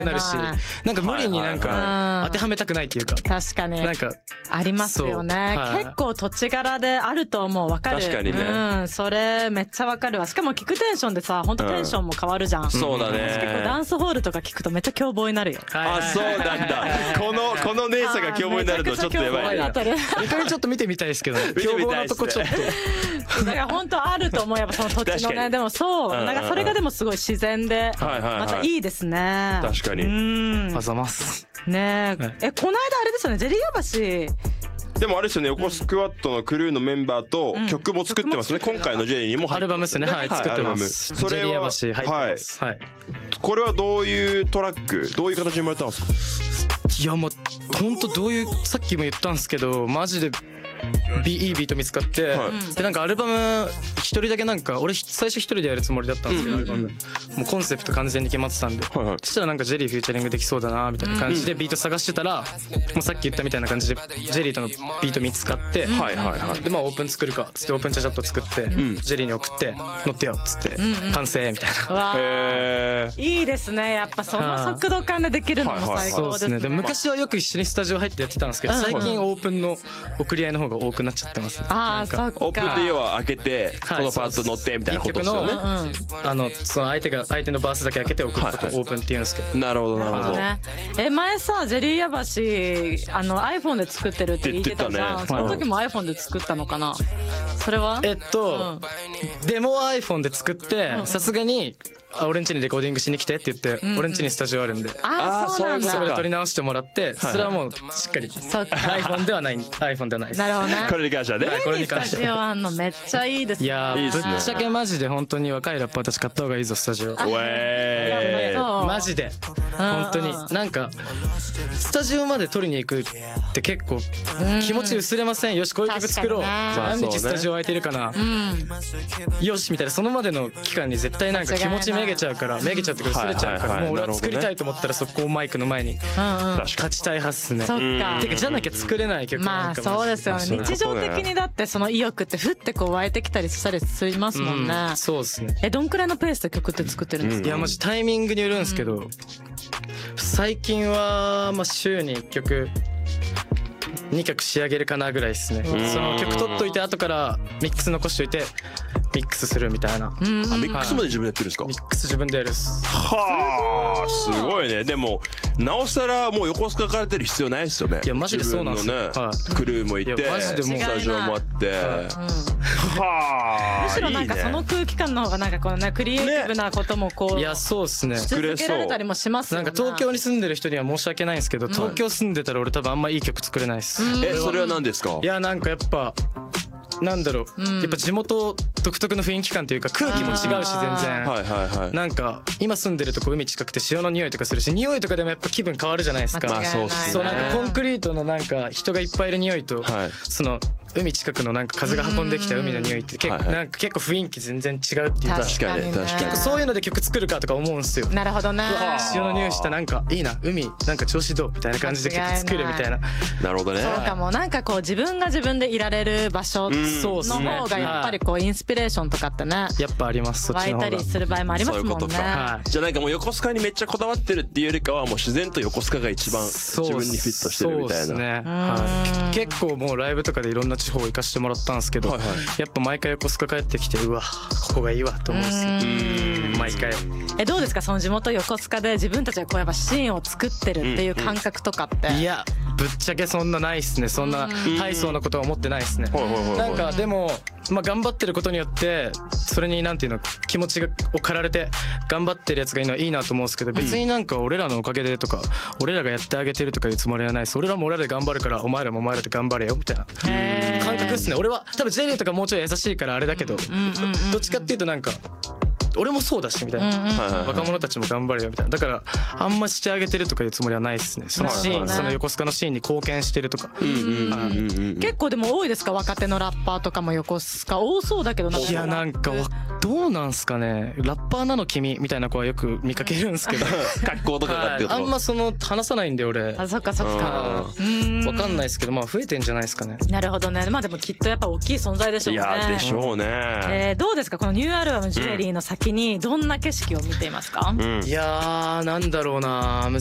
なるし、なんか無理になんか当てはめたくないっていうか。 確かになんかありますよね、結構土地柄であると思う。わかる。 確かにね、 それめっちゃわかるわ。しかも聞くテンションでさ、本当テンションも変わるじゃん。 そうだね。 結構ダンスホールとか聞くとめっちゃ凶暴になるよ。 あ、そうなんだ。この姉さんが凶暴になるとちょっとやばいね。 一回ちょっと見てみたいですけど、凶暴なとこちょっと。 だから本当あると思う、やっぱその土地のね。でもそう、なんかそれがでもすごい自然でまたいいですね。 確かに。 あざます。 ねえ、この間あれですよね、ジェリーヤ橋。 でもあれですよね、横スクワットのクルーのメンバーと曲も作ってますね。今回のジェリーにもアルバムですね。はい、作ってます。 それはジェリーヤ橋入ってます。はい。 これはどういうトラック、どういう形に生まれたんですか？ いやもう本当どういう、さっきも言ったんですけど、マジでいいビート見つかって、でなんかアルバム一人だけなんか俺最初一人でやるつもりだったんですけど、アルバムもうコンセプト完全に決まってたんで、そしたらなんかジェリーフューチャリングできそうだなみたいな感じでビート探してたら、もうさっき言ったみたいな感じでジェリーとのビート見つかって、でまあオープン作るかっつってオープンチャチャット作って、ジェリーに送って乗ってよっつって完成みたいな。 いいですね、やっぱその速度感でできるのも最高ですね。 で昔はよく一緒にスタジオ入ってやってたんですけど、最近オープンの送り合いの方が多くなっちゃってますね。 ああ、そっか。 オープンって要は開けてこのパーツ乗ってみたいなことですよね。 その相手のバースだけ開けて送ることをオープンって言うんですけど。 なるほどなるほど。 前さジェリーヤ橋iPhone で作ってるって言ってたじゃん。その時も iPhone で作ったのかな。それはデモは iPhone で作って、さすがに俺ん家にレコーディングしに来てって言って、俺ん家にスタジオあるんで、 そうなんだ。 それで撮り直してもらって、それはもうしっかり iPhone ではないです。 なるほどね。 これに関してはね。 これに関してはスタジオあんのめっちゃいいですね。 いやぶっちゃけマジで本当に若いラッパーたち買った方がいいぞスタジオ。マジで本当になんかスタジオまで撮りに行くって結構気持ち薄れません？よしこういう曲作ろう、何日スタジオ空いてるかな、よしみたいな、そのまでの期間に絶対なんか気持ちめげちゃうから、めげちゃってくる薄れちゃうから、もう俺は作りたいと思ったらそこをマイクの前に立ちたいはっすね。 そっか。 てかじゃなきゃ作れない曲なんか。 まあそうですよね。日常的にだってその意欲ってふってこう湧いてきたりしたりしますもんね。 そうですね。 どんくらいのペースで曲って作ってるんですか？ いやマジタイミングによるんですけど、最近はまあ週に1曲2曲仕上げるかなぐらいですね。その曲取っといて後からミックス残しといてミックスするみたいな。 ミックスまで自分でやってるんですか？ ミックス自分でやるっす。 はあ、すごいね。でもなおさらもう横須賀から出る必要ないですよね。 いやマジでそうなんですよ。 クルーもいてスタジオもあって、はあ、 むしろなんかその空気感の方がなんかこのねクリエイティブなこともこう、 いやそうっすね、 続けられたりもしますよね。 なんか東京に住んでる人には申し訳ないんですけど、東京住んでたら俺多分あんまいい曲作れないっす。 それは何ですか？ いやなんかやっぱなんだろう、やっぱ地元独特の雰囲気感というか空気も違うし全然、なんか今住んでるとこ海近くて潮の匂いとかするし、匂いとかでもやっぱ気分変わるじゃないですか。 まあそうっすね。 そうなんかコンクリートのなんか人がいっぱいいる匂いと、その海近くのなんか風が運んできた海の匂いって結構なんか結構雰囲気全然違うっていうか、 確かに確かにそういうので曲作るかとか思うんすよ。 なるほどね。 潮の匂いしたなんかいいな、海なんか調子どうみたいな感じで曲作るみたいな。 なるほどね。 そうかも、なんかこう自分が自分でいられる場所の方がやっぱりこうインスピレーションとかってねやっぱあります。そっ湧いたりする場合もありますもんね。 じゃあなんかもう横須賀にめっちゃこだわってるっていうよりかはもう自然と横須賀が一番自分にフィットしてるみたいな。そうですね。結構もうライブとかでいろんな地方行かしてもらったんですけど、やっぱ毎回横須賀帰ってきてうわここがいいわと思うんですよ毎回。 どうですかその地元横須賀で自分たちがこうやっぱシーンを作ってるっていう感覚とかって。 いやぶっちゃけそんなないっすね。そんな大層なことは思ってないっすね。なんかでもまあ頑張ってることによってそれになんていうの気持ちを駆られて頑張ってるやつがいいのはいいなと思うんですけど、別になんか俺らのおかげでとか俺らがやってあげてるとかいうつもりはないです。俺らも俺らで頑張るからお前らもお前らで頑張れよみたいな感覚っすね。俺は多分ジェリーとかもうちょい優しいからあれだけど、どっちかっていうとなんか俺もそうだしみたいな、若者たちも頑張れよみたいな、だからあんましてあげてるとかいうつもりはないですね。そのシーン、その横須賀のシーンに貢献してるとか。 結構でも多いですか若手のラッパーとかも横須賀多そうだけど。 いやなんかどうなんすかね。ラッパーなの君みたいな子はよく見かけるんですけど格好とかがってこと、 あんま話さないんで俺。 あ、そっかそっか。 わかんないですけど、まあ増えてんじゃないですかね。 なるほどね。まあでもきっとやっぱ大きい存在でしょうね。 いやでしょうね。 どうですか、このニューアルバムジュエリーの先にどんな景色を見ていますか？ いやー、なんだろうな、